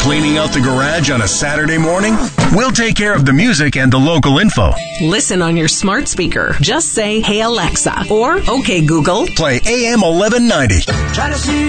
Cleaning out the garage on a Saturday morning? We'll take care of the music and the local info. Listen on your smart speaker. Just say, "Hey Alexa," or "Okay Google, Play AM 1190. Try to see